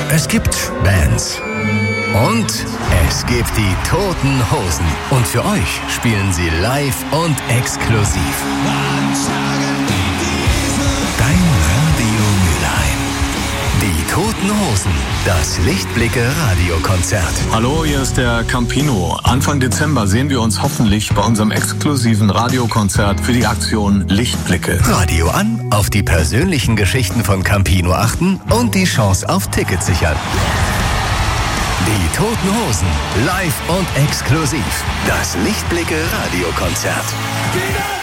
Es gibt Bands. Und es gibt die Toten Hosen. Und für euch spielen sie live und exklusiv. Dein Radio Mülheim. Die Toten Hosen. Das Lichtblicke-Radiokonzert. Hallo, hier ist der Campino. Anfang Dezember sehen wir uns hoffentlich bei unserem exklusiven Radiokonzert für die Aktion Lichtblicke. Radio an, auf die persönlichen Geschichten von Campino achten und die Chance auf Tickets sichern. Die Toten Hosen, live und exklusiv. Das Lichtblicke-Radiokonzert.